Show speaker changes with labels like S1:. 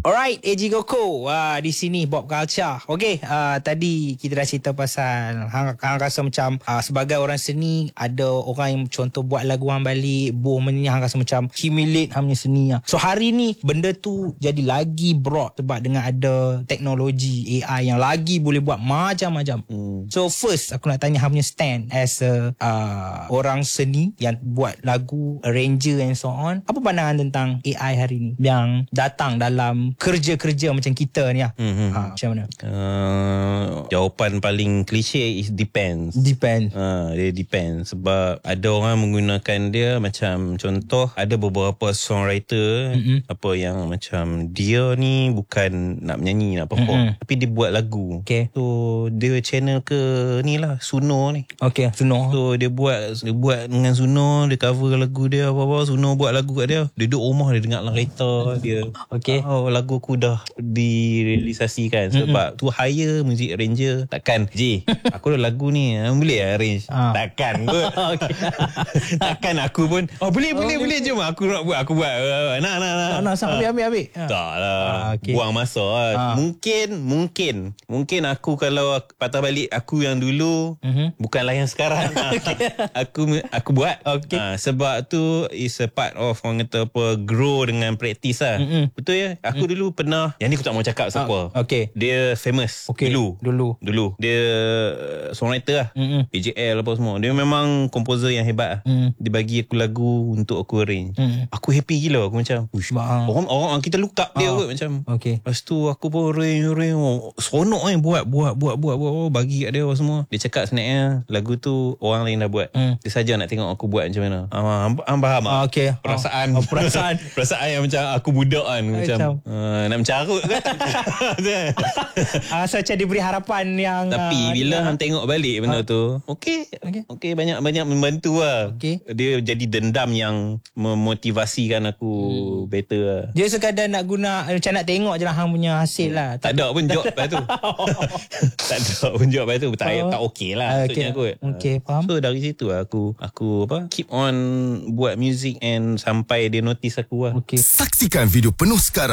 S1: Alright, AG Koko. Di sini Bob Culture. Okay, tadi kita dah cerita pasal hang rasa macam sebagai orang seni, ada orang yang contoh buat lagu hang balik, hang rasa macam humiliate hang punya seni. So hari ni benda tu jadi lagi broad sebab dengan ada teknologi AI yang lagi boleh buat macam-macam. So first aku nak tanya hang punya stand as a orang seni yang buat lagu, arranger and so on. Apa pandangan tentang AI hari ni yang datang dalam kerja-kerja macam kita ni lah? Macam mana?
S2: Jawapan paling klise is depends. Dia depends. Sebab ada orang menggunakan dia macam contoh, ada beberapa songwriter apa yang macam dia ni bukan nak menyanyi, nak perform, tapi dia buat lagu.
S1: Okay.
S2: So dia channel ke ni lah, Suno ni.
S1: Okay, Suno.
S2: So dia buat dengan Suno, dia cover lagu dia apa-apa, Suno buat lagu kat dia. Dia duduk rumah, dia dengar dalam kereta dia.
S1: Okay.
S2: Lagu aku dah direalisasikan. Sebab tu hire music arranger. Takkan aku ada lagu ni, boleh arrange? Takkan kot. Takkan aku pun boleh jom aku nak buat. Aku buat nak
S1: ambil
S2: tak lah. Buang masa lah. Mungkin aku kalau patah balik aku yang dulu, bukanlah yang sekarang. Aku buat. Sebab tu is a part of orang kata apa, grow dengan practice lah. Betul ya. Aku dulu pernah, yang ni aku tak mau cakap siapa. Dia famous. Dulu dia songwriter lah, PJL apa semua. Dia memang komposer yang hebat lah. Dia bagi aku lagu untuk aku arrange. Aku happy gila. Aku macam orang kita look up dia kot macam. Lepas tu aku pun arrange seronok buat bagi kat dia semua. Dia cakap sebenarnya lagu tu orang lain dah buat. Dia saja nak tengok aku buat macam mana. Faham tak? Perasaan yang macam aku budak kan, macam nak mencarut kan.
S1: So macam diberi harapan yang
S2: tapi bila hang tengok balik benda tu, okey banyak membantu lah. Dia jadi dendam yang memotivasikan aku better lah.
S1: Dia sekadar nak guna macam nak tengok je lah hang punya hasil lah.
S2: Tak ada pun job lepas tu. Tak ada pun job lepas tu. Tak okey lah maksudnya kot.
S1: Faham.
S2: So dari situ lah aku keep on buat music and sampai dia notice aku lah.
S3: Saksikan video penuh sekarang